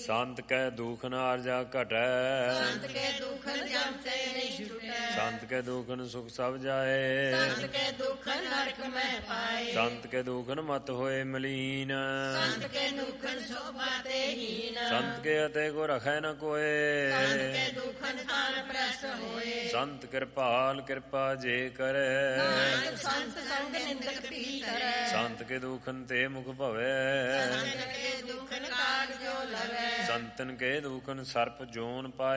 ਸੰਤ ਕੈ ਦੁਖ ਨ ਆਰਜਾ ਘਟੈ ਸੰਤ ਕੇ ਦੁਖਨ ਜਮ ਤੇ ਨਹੀਂ ਛੁਟੈ ਸੰਤ ਕੈ ਦੁਖਨ ਸੁਖ ਸਭ ਜਾਏ ਸੰਤ ਕੇ ਦੁਖਨ ਨਰਕ ਮੈਂ ਪਾਏ ਸੰਤ ਕੈ ਦੁਖਨ ਮਤ ਹੋਏ ਮਲੀਨ ਸੰਤ ਕੇ ਦੁਖਨ ਸੋਭਾ ਤੇ ਹੀਨ ਸੰਤ ਕੇ ਅਤੇ ਕੋ ਰਖੈ ਨ ਕੋਏ ਸੰਤ ਕੇ ਦੁਖਨ ਤਾਨ ਪ੍ਰਸ ਹੋਏ ਸੰਤ ਕਿਰਪਾਲ ਕਿਰਪਾ ਜੇ ਕਰੈ ਨਾਨਕ ਸੰਤ ਸੰਗ ਨਿੰਦਕ ਪੀ ਕਰੈ ਸੰਤ ਕੇ ਦੁਖਨ ਤੇ ਮੁਖ ਭਵੈ ਸੰਤ ਕੇ ਦੁਖਨ ਕਾਗ ਜੋ ਲਵੈ ਸੰਤਨ ਕੇ ਦੁਖਨ ਸਰਪ ਜੋਨ ਪਾਏ